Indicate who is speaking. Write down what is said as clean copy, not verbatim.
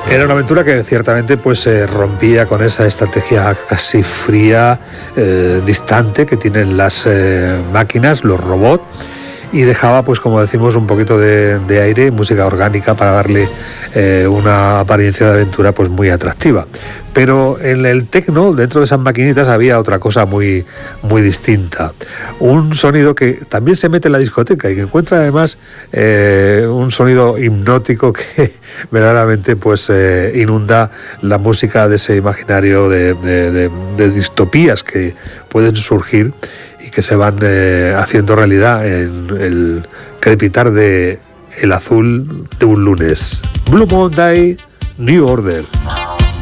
Speaker 1: Era una aventura que ciertamente pues rompía con esa estrategia casi fría, distante que tienen las máquinas, los robots, y dejaba, pues como decimos, un poquito de aire, música orgánica para darle una apariencia de aventura pues muy atractiva. Pero en el techno, dentro de esas maquinitas, había otra cosa muy, muy distinta. Un sonido que también se mete en la discoteca y que encuentra además un sonido hipnótico que verdaderamente pues inunda la música de ese imaginario de distopías que pueden surgir y que se van haciendo realidad en el crepitar de el azul de un lunes. Blue Monday, New Order.